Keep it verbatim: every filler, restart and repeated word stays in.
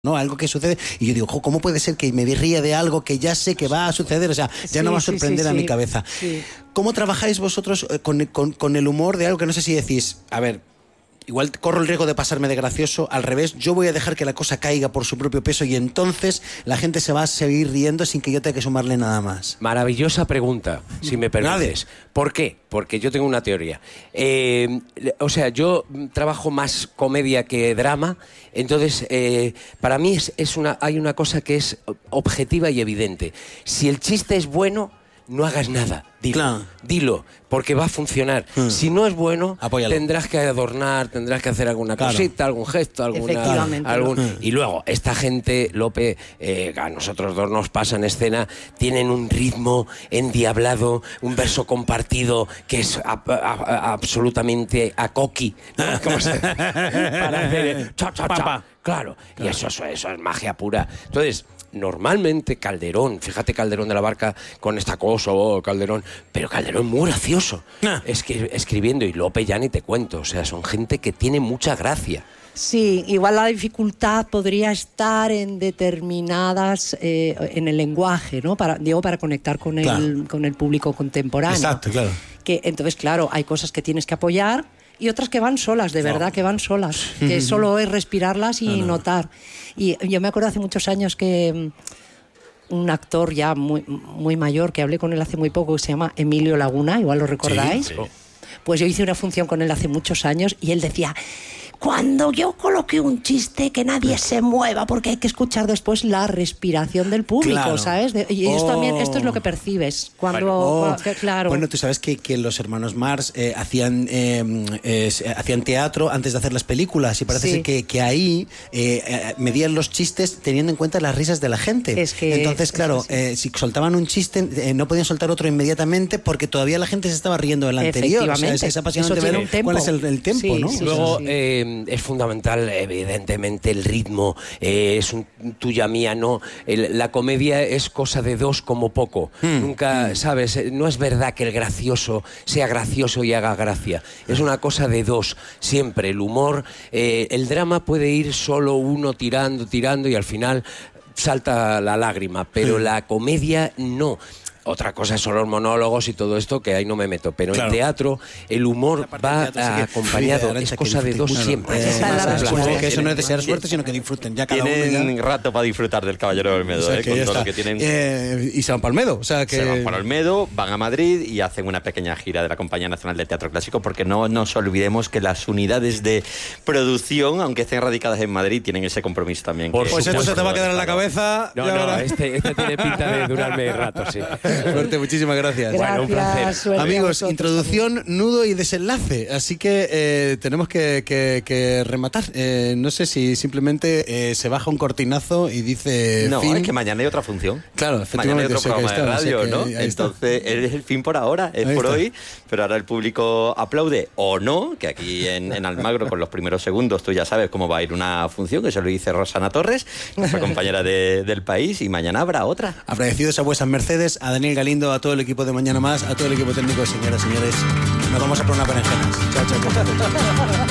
¿no? Algo que sucede y yo digo, ¿cómo puede ser que me ría de algo que ya sé que va a suceder? O sea, ya sí, no va a sorprender sí, sí, a sí. mi cabeza. Sí. ¿Cómo trabajáis vosotros con, con, con el humor de algo que no sé si decís, a ver, igual corro el riesgo de pasarme de gracioso, al revés, yo voy a dejar que la cosa caiga por su propio peso y entonces la gente se va a seguir riendo sin que yo tenga que sumarle nada más? Maravillosa pregunta, si me permites. ¿Por qué? Porque yo tengo una teoría. Eh, o sea, yo trabajo más comedia que drama, entonces eh, para mí es, es una, hay una cosa que es objetiva y evidente. Si el chiste es bueno, no hagas nada, dilo, claro. dilo, porque va a funcionar. Mm. Si no es bueno, apóyalo. Tendrás que adornar, tendrás que hacer alguna claro. cosita, algún gesto, alguna... Efectivamente. Algún, mm. Y luego, esta gente, Lope, eh, a nosotros dos nos pasa en escena, tienen un ritmo endiablado, un verso compartido que es a, a, a, absolutamente acoqui, ¿no? ¿Cómo se para hacer... Cha, cha, cha. Claro, claro, y eso, eso, eso es magia pura. Entonces... Normalmente Calderón, fíjate Calderón de la Barca con esta cosa, oh, Calderón, pero Calderón muy gracioso, ah. Escri- escribiendo, y Lope ya ni te cuento, o sea, son gente que tiene mucha gracia. Sí, igual la dificultad podría estar en determinadas, eh, en el lenguaje, ¿no? Para, digo, para conectar con el, claro. con el público contemporáneo. Exacto, claro. Que, entonces, claro, hay cosas que tienes que apoyar y otras que van solas, de verdad, no. que van solas, que solo es respirarlas y no, no. notar. Y yo me acuerdo hace muchos años que un actor ya muy, muy mayor, que hablé con él hace muy poco, que se llama Emilio Laguna, igual lo recordáis. Sí, sí. Pues yo hice una función con él hace muchos años y él decía... Cuando yo coloque un chiste, que nadie se mueva, porque hay que escuchar después la respiración del público, claro. ¿sabes? De, y esto, oh. también, esto es lo que percibes. Cuando, bueno, oh. cuando, claro. bueno, tú sabes que, que los hermanos Marx eh, hacían, eh, eh, hacían teatro antes de hacer las películas y parece sí. ser que, que ahí eh, medían los chistes teniendo en cuenta las risas de la gente. Es que, Entonces, claro, eh, si soltaban un chiste, eh, no podían soltar otro inmediatamente porque todavía la gente se estaba riendo del anterior. O sea, es, es apasionante ver cuál es el, el tempo, sí, ¿no? Sí, Luego... Sí, sí. Eh, es fundamental, evidentemente, el ritmo, eh, es un tuya mía, no. El, la comedia es cosa de dos como poco. Mm. Nunca, mm. ¿sabes? No es verdad que el gracioso sea gracioso y haga gracia. Es una cosa de dos, siempre. El humor, eh, el drama puede ir solo uno tirando, tirando y al final salta la lágrima, pero mm. la comedia no. Otra cosa son los monólogos y todo esto, que ahí no me meto. Pero claro. en teatro, el humor va teatro, sí acompañado. Es cosa de dos siempre. Eh, supongo que eso no es desear suerte, sino que disfruten. Ya cada tienen uno ya... rato para disfrutar del Caballero de Olmedo. O sea, eh, con todo lo que tienen... eh, y se van para Olmedo. O sea, que... Se van para Olmedo, van a Madrid y hacen una pequeña gira de la Compañía Nacional de Teatro Clásico, porque no nos olvidemos que las unidades de producción, aunque estén radicadas en Madrid, tienen ese compromiso también. Por que pues esto se te va a quedar en la cabeza. No, no, este, este tiene pinta de durarme rato, sí. Suerte, muchísimas gracias. Gracias, bueno, un placer. Suerte. Amigos, introducción, también. Nudo y desenlace. Así que eh, tenemos que, que, que rematar. Eh, no sé si simplemente eh, se baja un cortinazo y dice. No, fin. Es que mañana hay otra función. Claro, efectivamente. Mañana hay otro programa está, de radio, ¿no? Entonces, es el fin por ahora, es ahí por está. Hoy. Pero ahora el público aplaude o no, que aquí en, en Almagro, con los primeros segundos, tú ya sabes cómo va a ir una función, que eso lo dice Rosana Torres, nuestra compañera de, del país, y mañana habrá otra. Agradecidos a vuestras mercedes, a Daniel Galindo, a todo el equipo de Mañana Más, a todo el equipo técnico, señoras y señores. Nos vamos a por unas berenjenas. Chao, chao, chao.